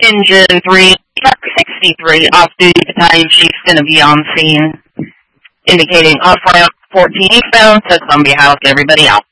Engine 3, Truck 63, off-duty battalion chief going to be on scene, indicating off-ramp 14 eastbound to Columbia House. Everybody out.